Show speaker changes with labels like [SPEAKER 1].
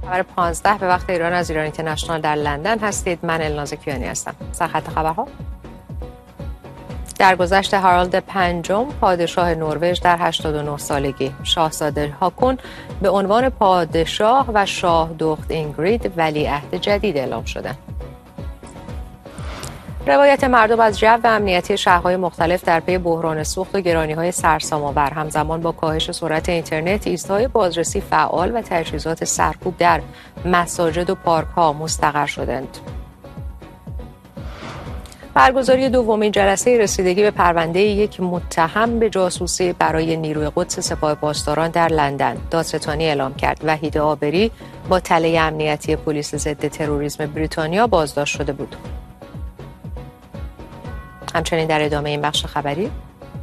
[SPEAKER 1] خبر 15 به وقت ایران از ایران اینترنشنال در لندن هستید. من الناز کیانی هستم. سرخط خبرها. درگذشت هارالد پنجم پادشاه نروژ در 89 سالگی، شاهزاده هاکون به عنوان پادشاه و شاه دخت اینگرید ولیعهد جدید اعلام شدند. روایت مردم از جو امنیتی شهرهای مختلف در پی بحران سوخت و گرانی‌های سرسام‌آور همزمان با کاهش سرعت اینترنت، ایستگاه‌های بازرسی فعال و تجهیزات سرکوب در مساجد و پارک‌ها مستقر شدند. برگزاری دومین جلسه رسیدگی به پرونده یک متهم به جاسوسی برای نیروی قدس سپاه پاسداران در لندن دادستانی اعلام کرد. وحید آبری با تله امنیتی پلیس ضد تروریسم بریتانیا بازداشت شده بود. همچنین در ادامه این بخش خبری